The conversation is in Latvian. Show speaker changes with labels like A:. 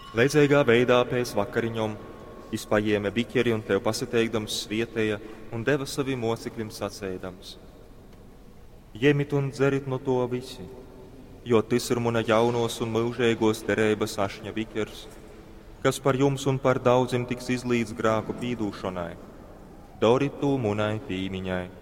A: Leidzīgā veidā pēc vakariņom izpaieme biķeri un tev pasateikdams svietēja un deva saviem mocekļiem sacēdams: Ņemiet un dzerit no to visi, jo tas ir mana jaunos un mūžīgos derības ašņa biķers, kas par jums un par daudziem tiks izlīdz grāku pīdūšanai. Dariet to manai pīmiņai.